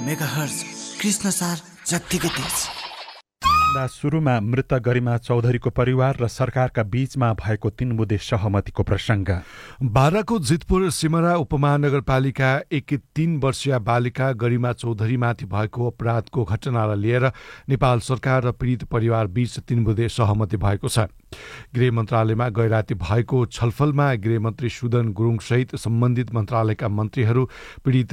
Megahertz Krishna सार जत्तिकै तेज। सुरुमा मृत गरिमा चौधरीको परिवार र सरकारका बीचमा भएको 3 बुँदे सहमतिको प्रसङ्ग। बाराको जितपुर सिमरा उपमहानगरपालिका एक 3 वर्षीय बालिका गरिमा चौधरीमाथि भएको अपराधको घटनालाई लिएर नेपाल सरकार र पीडित परिवार बीच 3 बुँदे सहमति भएको छ। गृह मन्त्रालयमा गैराती भएको छलफलमा गृहमन्त्री सुदन गुरुङ सहित सम्बन्धित मन्त्रालयका मन्त्रीहरू, पीडित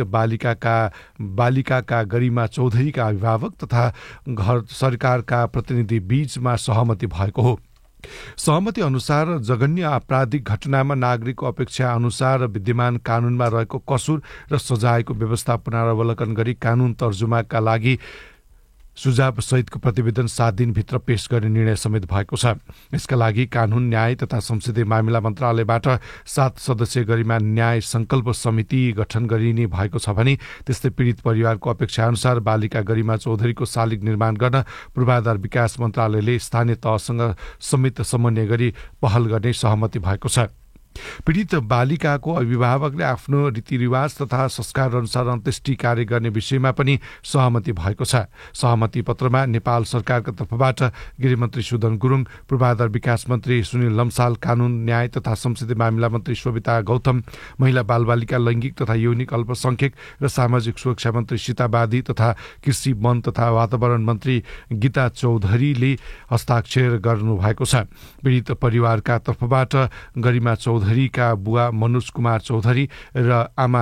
बालिकाका गरिमा चौधरीका अभिभावक तथा घर सरकारका प्रतिनिधि बीचमा सहमति भएको हो। सहमति अनुसार जघन्य आपराधिक घटनामा नागरिकको अपेक्षा अनुसार विद्यमान कानूनमा रहेको कसुर र सजायको व्यवस्था पुनरावलोकन गरी कानून तर्जुमाका लागि सुझाव सहितको प्रतिवेदन 7 दिनभित्र पेश गर्ने निर्णय समेत भएको छ। यसका लागि कानून, न्याय तथा संसदीय मामिला मन्त्रालयबाट 7 सदस्यीय गरिमा न्याय संकल्प समिति गठन गरिने भएको छ भने त्यस्तै पीडित परिवारको अपेक्षा अनुसार बालिका गरिमा चौधरीको शालिग निर्माण गर्न पूर्वाधार विकास मन्त्रालयले स्थानीय तहसँग समेत समन्वय गरी पहल गर्ने सहमति भएको छ। पीडित बालिकाको अभिभावकले आफ्नो रीतिरिवाज तथा संस्कार अनुसार अन्त्येष्टि कार्य गर्ने विषयमा पनि सहमति भएको छ। सहमति पत्रमा नेपाल सरकारका तर्फबाट गृहमन्त्री सुदन गुरुङ, पूर्वाधार विकास मन्त्री सुनिल लम्साल, कानून, न्याय तथा संसदीय मामिला मन्त्री शोभिता गौतम, महिला बालबालिका, लैङ्गिक तथा यौनिक अल्पसंख्यक र सामाजिक सुरक्षा मन्त्री सीता बादी तथा कृषि, वन तथा वातावरण मन्त्री गीता चौधरीले हस्ताक्षर गर्नुभएको छ। पीडित परिवारका तर्फबाट गरिमा चौधरीका बुवा मनोज कुमार चौधरी र आमा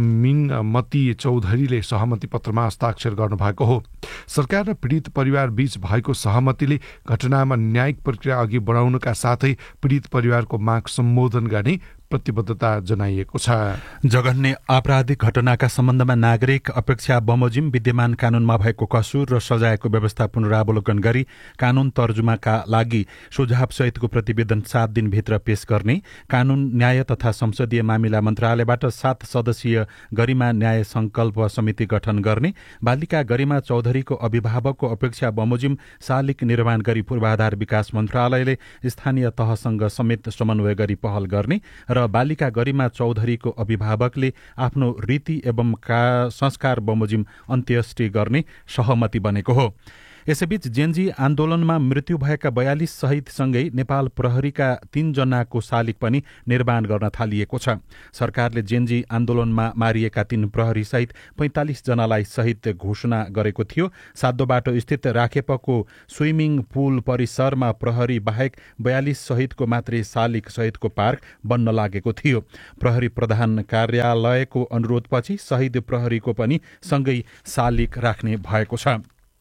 मिनमती चौधरीले सहमति पत्रमा हस्ताक्षर गर्नुभएको हो। सरकार र पीडित परिवार बीच भएको सहमतिले घटनामा न्यायिक प्रक्रिया अघि बढाउनका साथै पीडित परिवारको माग सम्बोधन गर्ने प्रतिबद्धता जनाइएको छ। जघन्य आपराधिक घटनाका सम्बन्धमा नागरिक अपेक्षा बमोजिम विद्यमान कानूनमा भएको कसुर र सजायको व्यवस्था पुनरावलोकन गरी कानून तर्जुमाका लागि सुझाव सहितको प्रतिवेदन 7 दिनभित्र पेश गर्ने, कानून, न्याय तथा संसदीय मामिला मन्त्रालयबाट 7 सदस्यीय गरिमा न्याय संकल्प समिति गठन गर्ने, बालिका गरिमा चौधरीको अभिभावकको अपेक्षा बमोजिम शालिग निर्माण गरी पूर्वाधार विकास मन्त्रालयले स्थानीय तहसँग समेत समन्वय गरी पहल गर्ने र बालिका गरिमा चौधरीको अभिभावकले आफ्नो रीति एवं संस्कार बमोजिम अन्त्येष्टि गर्ने सहमति बनेको हो। यसैबीच जेन्जी आन्दोलनमा मृत्यु भएका 42 शहीदसँगै नेपाल प्रहरीका 3 जनाको शालिग पनि निर्माण गर्न थालिएको छ। सरकारले जेन्जी आन्दोलनमा मारिएका 3 प्रहरी सहित 45 जनालाई शहीद घोषणा गरेको थियो। साधोबाटो स्थित राखेपको स्विमिङ पुल परिसरमा प्रहरी बाहेक 42 शहीदको मात्रै शालिग सहितको पार्क बन्न लागेको थियो। प्रहरी प्रधान कार्यालयको अनुरोधपछि शहीद प्रहरीको पनि सँगै शालिग राख्ने भएको छ।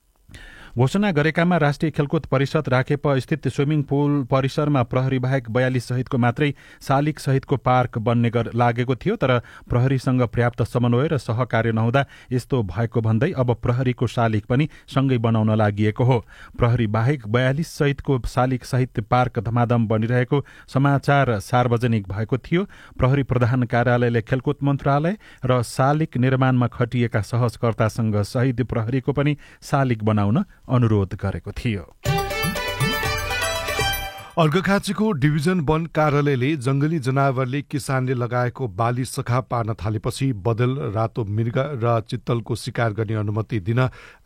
घोषणा गरेकामा राष्ट्रिय खेलकुद परिषद राखेप स्थित स्विमिङ पुल परिसरमा प्रहरी बाहेक 42 सहितको मात्रै शालिग सहितको पार्क बन्ने लागेको थियो। तर प्रहरीसँग पर्याप्त समन्वय र सहकार्य नहुँदा यस्तो भएको भन्दै अब प्रहरीको शालिग पनि सँगै बनाउन लागिएको हो। प्रहरी बाहेक 42 सहितको शालिग सहित पार्क धमाधम बनिरहेको समाचार सार्वजनिक भएको थियो। प्रहरी प्रधान कार्यालयले खेलकुद मन्त्रालय र शालिग निर्माणमा खटिएका सहजकर्तासँग शहीद प्रहरीको पनि शालिग बनाउन अनुरोध गरेको थियो। अर्घखाँचीको डिभिजन वन कार्यालयले जंगली जनावरले किसानले लगाएको बाली सखा पार्न थालेपछि बदल, रातो मृग र चित्तलको शिकार गर्ने अनुमति दिन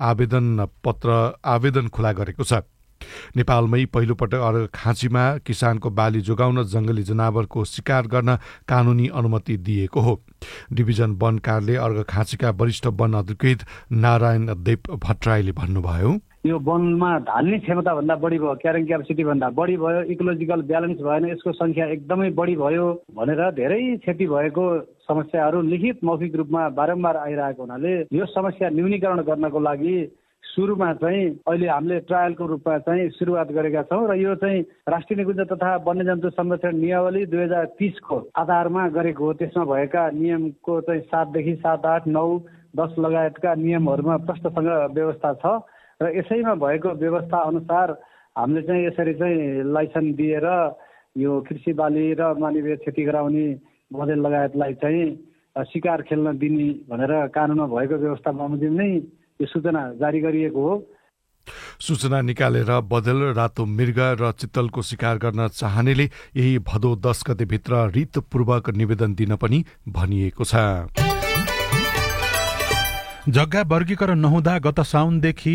आवेदन खुला गरेको छ। नेपालमै पहिलोपटक अर्घखाँचीमा किसानको बाली जोगाउन जंगली जनावरको शिकार गर्न कानूनी अनुमति दिएको हो। डिभिजन वन कार्यालय अर्घखाँचीका वरिष्ठ वन अधिकृत नारायण देव भट्टराईले भन्नुभयो, यो वनमा ढाल्ने क्षमता भन्दा बढी भयो, क्यारिङ क्यापेसिटी भन्दा बढी भयो, इकोलोजिकल ब्यालेन्स भएन, यसको संख्या एकदमै बढी भयो भनेर धेरै क्षति भएको समस्याहरू लिखित मौखिक रूपमा बारम्बार आइरहेको हुनाले यो समस्या न्यूनीकरण गर्नको लागि सुरुमा चाहिँ अहिले हामीले ट्रायलको रूपमा चाहिँ सुरुवात गरेका छौँ र यो चाहिँ राष्ट्रिय निकुञ्ज तथा वन्यजन्तु संरक्षण नियमावली 2030 को आधारमा गरेको हो। त्यसमा भएका नियमको चाहिँ 7 देखि 7, 8, 9, 10 लगायतका नियमहरूमा प्रष्टसँग व्यवस्था छ र यसैमा भएको व्यवस्था अनुसार हामीले चाहिँ यसरी चाहिँ लाइसेन्स दिएर यो कृषि बाली र मानवीय क्षति गराउने बदल लगायतलाई चाहिँ शिकार खेल्न दिने भनेर कानूनमा भएको व्यवस्था बमोजिम नै यो सूचना जारी गरिएको हो। सूचना निकालेर बदल, रातो मृग र चित्तलको शिकार गर्न चाहनेले यही भदौ 10 गतेभित्र रितपूर्वक निवेदन दिन पनि भनिएको छ। जग्गा वर्गीकरण नहुँदा गत साउनदेखि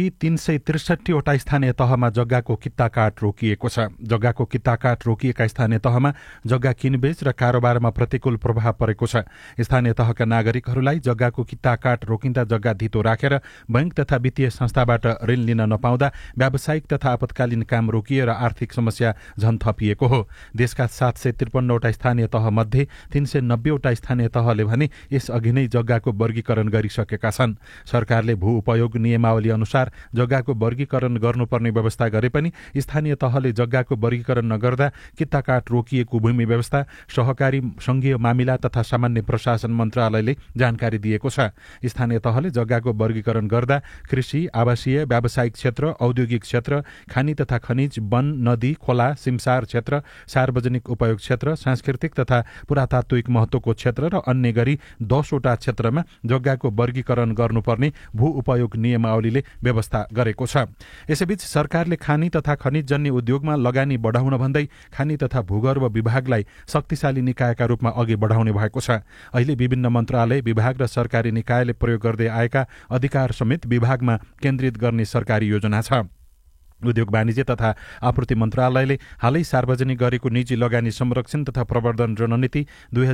363 वटा स्थानीय तहमा जग्गाको कित्ताकाट रोकिएको छ। जग्गाको कित्ताकाट रोकिएका स्थानीय तहमा जग्गा किनबेच र कारोबारमा प्रतिकूल प्रभाव परेको छ। स्थानीय तहका नागरिकहरूलाई जग्गाको कित्ताकाट रोकिँदा जग्गा धितो राखेर बैंक तथा वित्तीय संस्थाबाट ऋण लिन नपाउँदा व्यावसायिक तथा आपतकालीन काम रोकिएर आर्थिक समस्या झन थपिएको हो। देशका 753 वटा स्थानीय तह मध्ये 390 वटा स्थानीय तहले भने यसअघि नै जग्गाको वर्गीकरण गरिसकेका छन्। सरकारले भू उपयोग नियमावली अनुसार जग्गाको वर्गीकरण गर्नुपर्ने व्यवस्था गरे पनि स्थानीय तहले जग्गाको वर्गीकरण नगर्दा कित्ताकाट रोकिएको भूमि व्यवस्था सहकारी संघीय मामिला तथा सामान्य प्रशासन मन्त्रालयले जानकारी दिएको छ। स्थानीय तहले जग्गाको वर्गीकरण गर्दा कृषि, आवासीय, व्यावसायिक क्षेत्र, औद्योगिक क्षेत्र, खानी तथा खनिज, वन, नदी, खोला, सिमसार क्षेत्र, सार्वजनिक उपयोग क्षेत्र, सांस्कृतिक तथा पुरातात्विक महत्वको क्षेत्र र अन्य गरी 10 वटा क्षेत्रमा जग्गाको वर्गीकरण गर्नुपर्ने भू उपयोग नियमावलीले व्यवस्था गरेको छ। यसैबीच सरकारले खानी तथा खनिजजन्य उद्योगमा लगानी बढाउन भन्दै खानी तथा भूगर्भ विभागलाई शक्तिशाली निकायका रूपमा अघि बढाउने भएको छ। अहिले विभिन्न मन्त्रालय, विभाग र सरकारी निकायले प्रयोग गर्दै आएका अधिकार समेत विभागमा केन्द्रित गर्ने सरकारी योजना छ। उद्योग वाणिज्य तथा आपूर्ति मन्त्रालयले हालै सार्वजनिक गरेको निजी लगानी संरक्षण तथा प्रवर्धन रणनीति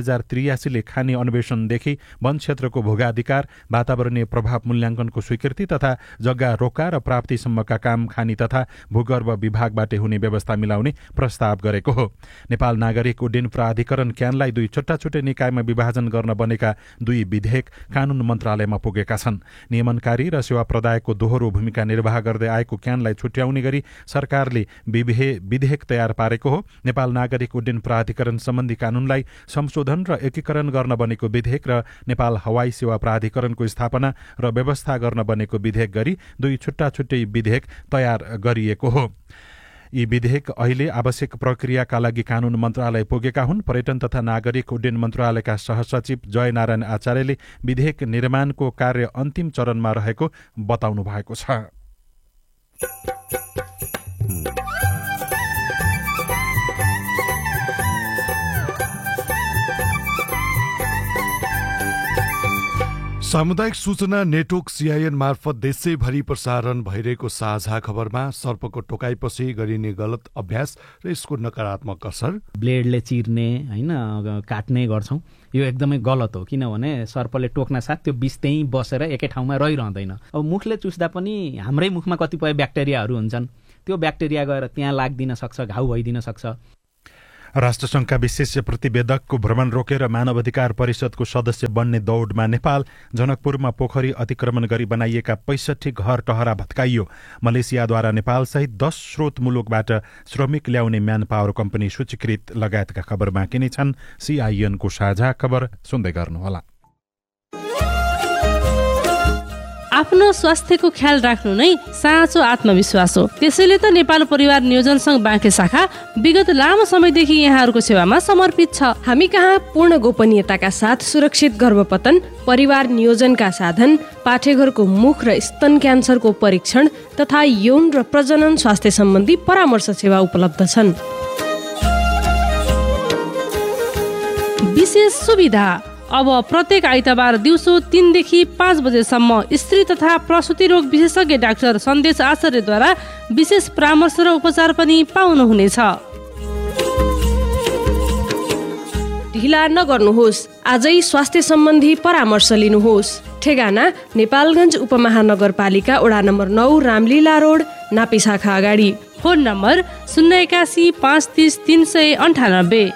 2083 ले खानी अन्वेषणदेखि वन क्षेत्रको भोगाधिकार, वातावरणीय प्रभाव मूल्याङ्कनको स्वीकृति तथा जग्गा रोका र प्राप्तिसम्मका काम खानी तथा भूगर्भ विभागबाट हुने व्यवस्था मिलाउने प्रस्ताव गरेको हो। नेपाल नागरिक उड्डयन प्राधिकरण क्यानलाई 2 छुट्टा-छुट्टै निकायमा विभाजन गर्न बनेका 2 विधेयक कानून मन्त्रालयमा पुगेका छन्। नियमनकारी र सेवा प्रदायकको दोहोरो भूमिका निर्वाह गर्दै आएको क्यानलाई छुट्याउने गरी सरकारले विधेयक तयार पारेको हो। नेपाल नागरिक उड्डयन प्राधिकरण सम्बन्धी कानूनलाई संशोधन र एकीकरण गर्न बनेको विधेयक र नेपाल हवाई सेवा प्राधिकरणको स्थापना र व्यवस्था गर्न बनेको विधेयक गरी 2 छुट्टा-छुट्टै विधेयक तयार गरिएको हो। यी विधेयक अहिले आवश्यक प्रक्रियाका लागि कानून मन्त्रालय पुगेका हुन्। पर्यटन तथा नागरिक उड्डयन मन्त्रालयका सहसचिव जय नारायण आचार्यले विधेयक निर्माणको कार्य अन्तिम चरणमा रहेको बताउनु भएको छ। सामुदायिक सूचना नेटवर्क CIN मार्फत देशैभरि प्रसारण भइरहेको साझा खबरमा सर्पको टोकाइपछि गरिने गलत अभ्यास र यसको नकारात्मक असर, ब्लेडले चिर्ने हैन काट्ने गर्छौं, यो एकदमै गलत हो। किनभने सर्पले टोक्न साथ त्यो विष त्यही बसेर एकै ठाउँमा रहिरहँदैन। अब मुखले चुस्दा पनि हाम्रै मुखमा कतिपय ब्याक्टेरियाहरू हुन्छन्, त्यो ब्याक्टेरिया गएर त्यहाँ लाग्दिन सक्छ, घाउ भइदिन सक्छ। राष्ट्रसङ्घका विशेष प्रतिवेदकको भ्रमण रोकेर मानवाधिकार परिषदको सदस्य बन्ने दौडमा नेपाल। जनकपुरमा पोखरी अतिक्रमण गरी बनाइएका 65 घर टहरा भत्काइयो। मलेसियाद्वारा नेपालसहित 10 स्रोत मुलुकबाट श्रमिक ल्याउने म्यान पावर कम्पनी सूचीकृत लगायतका खबर बाँकी नै छन्। CIN को साझा खबर सुन्दै गर्नुहोला। आफ्नो स्वास्थ्यको ख्याल राख्नु नै साँचो आत्मविश्वास हो। त्यसैले त नेपाल परिवार नियोजन संघ बाँके शाखा विगत लामो समयदेखि यहाँहरूको सेवामा समर्पित छ। हामी कहाँ पूर्ण गोपनीयताका साथ सुरक्षित गर्भपतन, परिवार नियोजनका साधन, पाठेघरको मुख र स्तन क्यान्सरको परीक्षण तथा यौन र प्रजनन स्वास्थ्य सम्बन्धी परामर्श सेवा उपलब्ध छन्। विशेष सुविधा, अब प्रत्येक आइतबार दिउँसो 3 देखि 5 बजेसम्म स्त्री तथा प्रसुति रोग विशेषज्ञ डाक्टर सन्देश आचार्यद्वारा विशेष परामर्श र उपचार पनि पाउनुहुनेछ। ढिला नगर्नुहोस्, आजै स्वास्थ्य सम्बन्धी परामर्श लिनुहोस्। ठेगाना नेपालगञ्ज उपमहानगरपालिका वडा नम्बर 9 रामलीला रोड, नापी शाखा अगाडि। Phone number 081 530 398।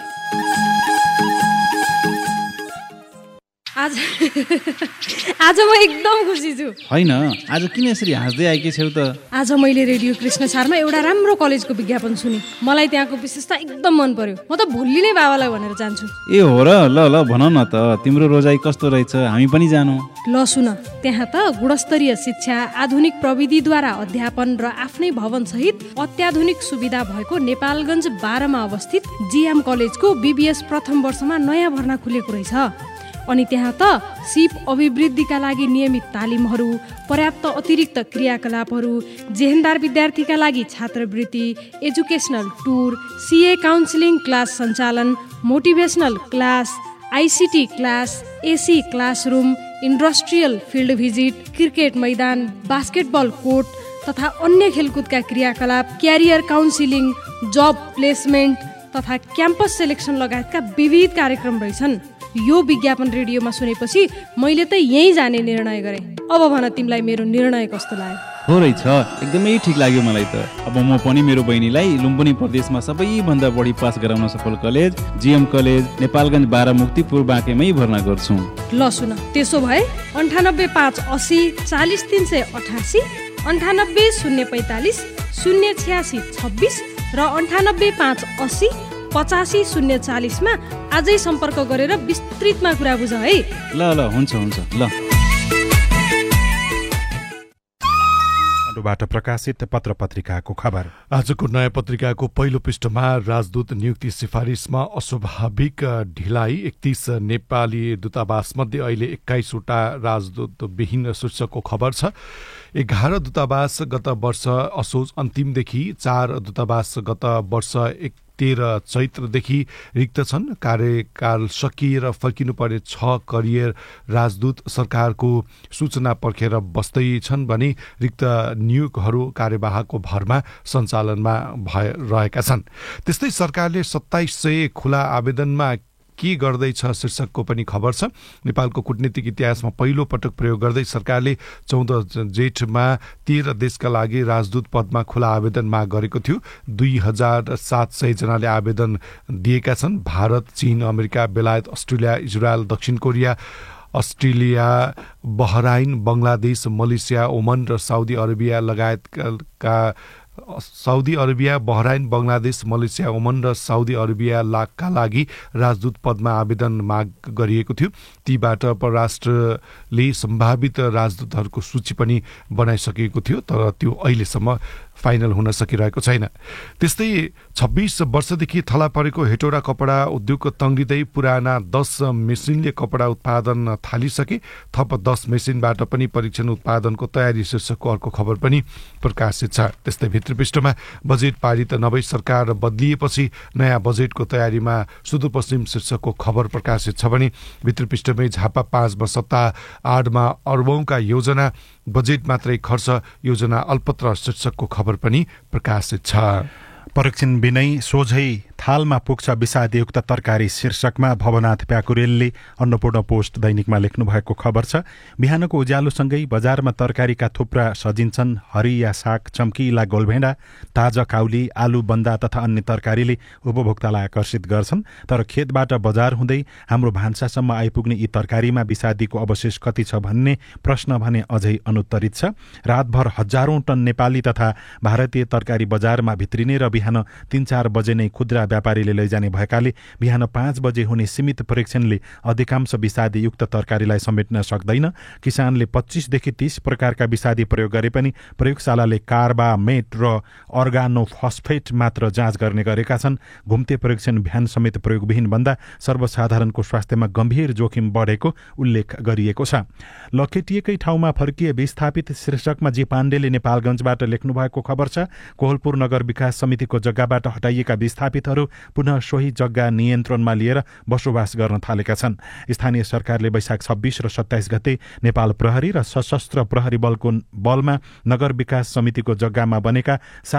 आज म एकदम खुसी छु। होइन, आज किन यसरी हाँस्दै आएकी छौ त? आज मैले रेडियो कृष्ण सारमा एउटा राम्रो कलेजको विज्ञापन सुने। मलाई त्यहाँको विशेषता एकदम मन पर्यो। म त भोलि नै बाबालाई भनेर जान्छु। ए हो र? ल भन न त, तिम्रो रोजाइ कस्तो रहेछ, हामी पनि जानु। ल सुन, त्यहाँ त गुणस्तरीय शिक्षा, आधुनिक प्रविधिद्वारा अध्यापन र आफ्नै भवन सहित अत्याधुनिक सुविधा भएको नेपालगञ्ज 12 मा अवस्थित GM कलेजको BBS प्रथम वर्षमा नयाँ भर्ना खुलेको रहेछ। अनि त्यहाँ त सिप अभिवृद्धिका लागि नियमित तालिमहरू, पर्याप्त अतिरिक्त क्रियाकलापहरू, जेहेन्दार विद्यार्थीका लागि छात्रवृत्ति, educational tour, CA counselling class सञ्चालन, motivational class, ICT class, AC classroom, industrial field visit, cricket मैदान, बास्केटबल कोर्ट तथा अन्य खेलकुदका क्रियाकलाप, क्यारियर काउन्सिलिङ, जब प्लेसमेन्ट तथा क्याम्पस सेलेक्सन लगायतका विविध कार्यक्रम रहेछन्। यो विज्ञापन रेडियोमा सुनेपछि मैले त यहीँ जाने निर्णय गरेँ। अब भन तिमीलाई मेरो निर्णय कस्तो लाग्यो? हो रहेछ, एकदमै ठिक लाग्यो मलाई त। अब म पनि मेरो बहिनीलाई लुम्बिनी प्रदेशमा सबैभन्दा बढी पास गराउन सफल कलेज जिएम कलेज नेपालगञ्ज 12 मुक्तिपुर बाँकेमै भर्ना गर्छु। ल सुन, त्यसो भए 985880 40388, 98 045 086 26 र 985880 85 040 मा आजै सम्पर्क गरेर विस्तृतमा कुरा बुझ है। ल हुन्छ ल। बाट प्रकाशित पत्र पत्रिकाको खबर। आजको नयाँ पत्रिकाको पहिलो पृष्ठमा राजदूत नियुक्ति सिफारिसमा अस्वाभाविक ढिलाइ, 31 नेपाली दूतावास मध्ये अहिले 21 वटा राजदूत विहीन शीर्षकको खबर छ। 11 दूतावास गत वर्ष असोज अन्तिमदेखि, 4 दूतावास गत वर्ष 13 चैत्रदेखि रिक्त छन्। कार्यकाल सकिएर फर्किनुपर्ने 6 करियर राजदूत सरकारको सूचना पर्खेर बस्दै छन् भने रिक्त नियोगहरू कार्यवाहकको भरमा सञ्चालनमा रहेका छन्। त्यस्तै सरकारले 2700 खुला आवेदनमा के गर्दैछ शीर्षकको पनि खबर छ। नेपालको कूटनीतिक इतिहासमा पहिलो पटक प्रयोग गर्दै सरकारले 14 जेठमा 13 देशका लागि राजदूत पदमा खुला आवेदन माग गरेको थियो। 2700 जनाले आवेदन दिएका छन्। भारत, चीन, अमेरिका, बेलायत, अस्ट्रेलिया, इजरायल, दक्षिण Korea, Australia, Bahrain, Bangladesh, Malaysia, ओमन र साउदी अरेबिया लगायतका Saudi Arabia, Bahrain, Bangladesh, Malaysia, ओमन र साउदी अरेबियाका लागि राजदूत पदमा आवेदन माग गरिएको थियो। तीबाट परराष्ट्रले सम्भावित राजदूतहरूको सूची पनि बनाइसकेको थियो, तर त्यो अहिलेसम्म फाइनल हुन सकिरहेको छैन। त्यस्तै 26 वर्षदेखि थला परेको हेटौडा कपडा उद्योगको तङ्ग्रिँदै पुराना 10 मेसिनले कपडा उत्पादन थालिसके। थप 10 मेसिनबाट पनि परीक्षण उत्पादनको तयारी शीर्षकको अर्को खबर पनि प्रकाशित छ। त्यस्तै भित्री पृष्ठमा बजेट पारित नभई सरकार बदलिएपछि नयाँ बजेटको तयारीमा सुदूरपश्चिम शीर्षकको खबर प्रकाशित छ भने भित्री पृष्ठमै झापा 5 सप्ताह 8मा अर्बौंका योजना, बजेट मात्रै खर्च, योजना अल्पत्र शीर्षकको खबर पनि प्रकाशित छ। परीक्षण बिनै सोझै थालमा पुग्छ विषादयुक्त तरकारी शीर्षकमा भवनाथ प्याकुरेलले अन्नपूर्ण पोस्ट दैनिकमा लेख्नु भएको खबर छ। बिहानको उज्यालोसँगै बजारमा तरकारीका थुप्रा सजिन्छन्। हरिया साग, चम्किला गोलभेडा, ताजा काउली, आलु, बन्दा तथा अन्य तरकारीले उपभोक्तालाई आकर्षित गर्छन्। तर खेतबाट बजार हुँदै हाम्रो भान्सासम्म आइपुग्ने यी तरकारीमा विषादीको अवशेष कति छ भन्ने प्रश्न भने अझै अनुत्तरित छ। रातभर हजारौं टन नेपाली तथा भारतीय तरकारी बजारमा भित्रिने र बिहान 3-4 बजे नै खुद्रा व्यापारीले लैजाने भएकाले बिहान 5 बजे हुने सीमित परीक्षणले अधिकांश विषादीयुक्त तरकारीलाई समेट्न सक्दैन। किसानले 25 देखि 30 प्रकारका विषादी प्रयोग गरे पनि प्रयोगशालाले कार्बामेट र अर्गानोफस्फेट मात्र जाँच गर्ने गरेका छन्। घुम्ते परीक्षण बिहान समेत प्रयोगविहीन भन्दा सर्वसाधारणको स्वास्थ्यमा गम्भीर जोखिम बढेको उल्लेख गरिएको छ। लखेटिएकै ठाउँमा फर्किए विस्थापित शीर्षकमा जी पाण्डेले नेपालगञ्जबाट लेख्नु भएको खबर छ। कोहलपुर नगर विकास समितिको जग्गाबाट हटाइएका विस्थापितहरू पुनः सोही जग्गा नियन्त्रणमा लिएर बसोबास गर्न थालेका छन्। स्थानीय सरकारले वैशाख 26 र 27 गते नेपाल प्रहरी र सशस्त्र प्रहरी बलमा नगर विकास समितिको जग्गामा बनेका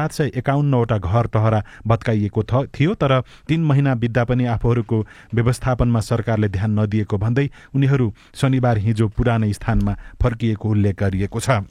751 वटा घर टहरा भत्काइएको थियो। तर 3 महिना बित्दा पनि आफूहरूको व्यवस्थापनमा सरकारले ध्यान नदिएको भन्दै उनीहरू शनिबार हिजो पुरानै स्थानमा फर्किएको उल्लेख गरिएको छ।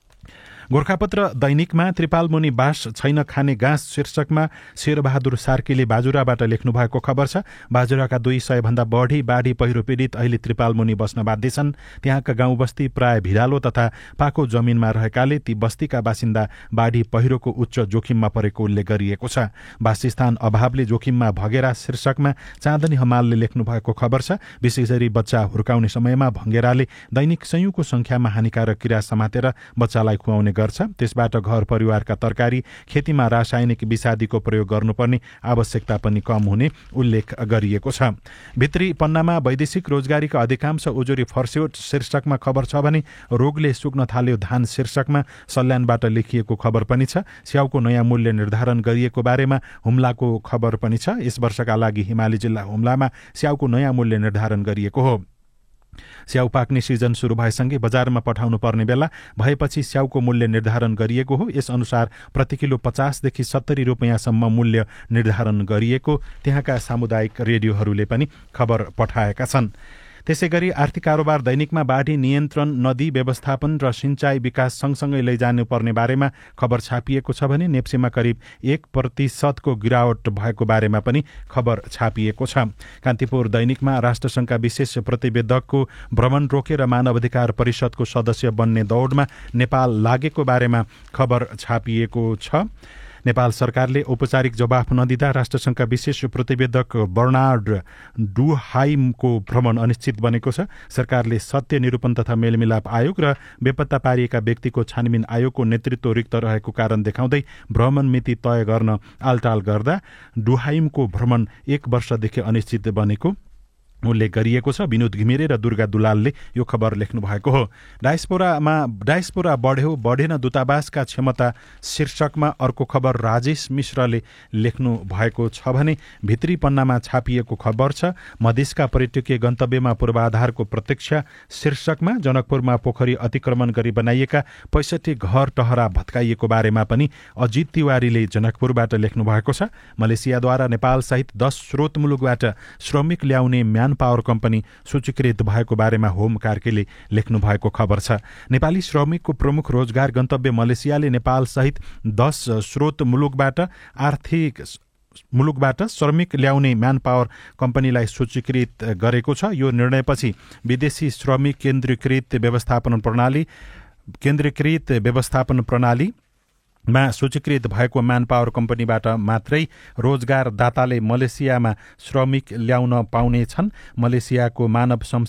गोर्खापत्र दैनिकमा त्रिपालमुनि बास छैन खाने घाँस शीर्षकमा शेरबहादुर सार्कीले बाजुराबाट लेख्नु भएको खबर छ। बाजुराका 200 भन्दा बढी बाढी पहिरो पीडित अहिले त्रिपालमुनि बस्न बाध्य छन्। त्यहाँका गाउँ बस्ती प्राय भिरालो तथा पाको जमिनमा रहेकाले ती बस्तीका बासिन्दा बाढी पहिरोको उच्च जोखिममा परेको उल्लेख गरिएको छ। वासस्थान अभावले जोखिममा भगेरा शीर्षकमा चाँदनी हमालले लेख्नु भएको खबर छ। विशेष गरी बच्चा हुर्काउने समयमा भङ्गेराले दैनिक सयौंको संख्यामा हानिकारक किरा समातेर बच्चालाई खुवाउने गर्छ। त्यसबाट घर परिवारका तरकारी, खेतीमा रासायनिक विषादीको प्रयोग गर्नुपर्ने आवश्यकता पनि कम हुने उल्लेख गरिएको छ। भित्री पन्नामा वैदेशिक रोजगारीका अधिकांश उजुरी फर्स्यो शीर्षकमा खबर छ भने रोगले सुक्न थाल्यो धान शीर्षकमा सल्यानबाट लेखिएको खबर पनि छ। स्याउको नयाँ मूल्य निर्धारण गरिएको बारेमा हुम्लाको खबर पनि छ। यस वर्षका लागि हिमाली जिल्ला हुम्लामा स्याउको नयाँ मूल्य निर्धारण गरिएको हो। स्याउ पाक्ने सिजन सुरु भएसँगै बजारमा पठाउनु पर्ने बेला भएपछि स्याउको मूल्य निर्धारण गरिएको हो। यस अनुसार प्रति किलो 50 देखि 70 रुपैयाँसम्म मूल्य निर्धारण गरिएको त्यहाँका सामुदायिक रेडियोहरूले पनि खबर पठाएका छन्। त्यसैगरी आर्थिक कारोबार दैनिकमा बाढी नियन्त्रण, नदी व्यवस्थापन र सिंचाई विकास सँगसँगै लैजानुपर्ने बारेमा खबर छापिएको छ भने नेप्सेमा करिब 1% को गिरावट भएको बारेमा पनि खबर छापिएको छ। कान्तिपुर दैनिकमा राष्ट्रसङ्घका विशेष प्रतिवेदकको भ्रमण रोकेर मानवाधिकार परिषदको सदस्य बन्ने दौडमा नेपाल लागेको बारेमा खबर छापिएको छ। नेपाल सरकारले औपचारिक जवाफ नदिँदा राष्ट्रसङ्घका विशेष प्रतिवेदक बर्नार्ड डुहाइमको भ्रमण अनिश्चित बनेको छ। सरकारले सत्य निरूपण तथा मेलमिलाप आयोग र बेपत्ता पारिएका व्यक्तिको छानबिन आयोगको नेतृत्व रिक्त रहेको कारण देखाउँदै भ्रमण मिति तय गर्न आलटाल गर्दा डुहाइमको भ्रमण 1 वर्षदेखि अनिश्चित बनेको उल्लेख गरिएको छ। विनोद घिमिरे र दुर्गा दुलालले यो खबर लेख्नु भएको हो। डायस्पोरा बढ्यो बढेन दूतावासका क्षमता शीर्षकमा अर्को खबर राजेश मिश्रले लेख्नु भएको छ भने भित्री पन्नामा छापिएको खबर छ मधेसका पर्यटकीय गन्तव्यमा पूर्वाधारको प्रतीक्षा शीर्षकमा जनकपुरमा पोखरी अतिक्रमण गरी बनाइएका 65 घर टहरा भत्काइएको बारेमा पनि अजित तिवारीले जनकपुरबाट लेख्नु भएको छ। मलेसियाद्वारा नेपाल सहित 10 स्रोत मुलुकबाट श्रमिक ल्याउने म्यान पावर कम्पनी सूचीकृत भएको बारेमा होम कार्कीले लेख्नु भएको खबर छ। नेपाली श्रमिकको प्रमुख रोजगार गन्तव्य मलेसियाले नेपाल सहित 10 स्रोत मुलुकबाट श्रमिक ल्याउने म्यान पावर कम्पनीलाई सूचीकृत गरेको छ। यो निर्णयपछि विदेशी श्रमिक केन्द्रीकृत व्यवस्थापन प्रणाली मा सूचीकृत भएको म्यान पावर कम्पनीबाट मात्रै रोजगारदाताले मलेसियामा श्रमिक ल्याउन पाउने छन्। मलेसियाको मानव